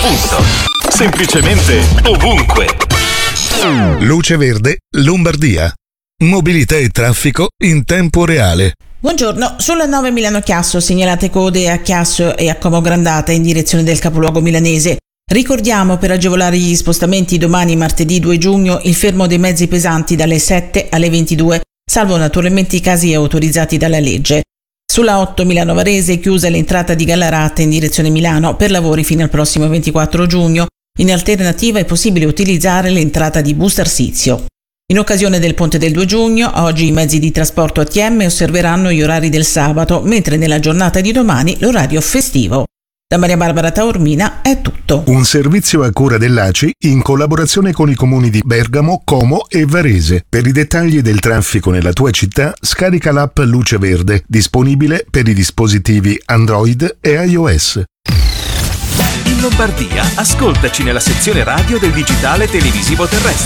punto. Semplicemente ovunque. Luce Verde, Lombardia. Mobilità e traffico in tempo reale. Buongiorno, sulla 9 Milano-Chiasso segnalate code a Chiasso e a Como Grandata in direzione del capoluogo milanese. Ricordiamo, per agevolare gli spostamenti, domani martedì 2 giugno il fermo dei mezzi pesanti dalle 7 alle 22, salvo naturalmente i casi autorizzati dalla legge. Sulla 8 Milano-Varese chiusa l'entrata di Gallarate in direzione Milano per lavori fino al prossimo 24 giugno. In alternativa è possibile utilizzare l'entrata di Bustarsizio. In occasione del Ponte del 2 giugno, oggi i mezzi di trasporto ATM osserveranno gli orari del sabato, mentre nella giornata di domani l'orario festivo. Da Maria Barbara Taormina è tutto. Un servizio a cura dell'ACI in collaborazione con i comuni di Bergamo, Como e Varese. Per i dettagli del traffico nella tua città, scarica l'app Luce Verde, disponibile per i dispositivi Android e iOS. In Lombardia, ascoltaci nella sezione radio del digitale televisivo terrestre.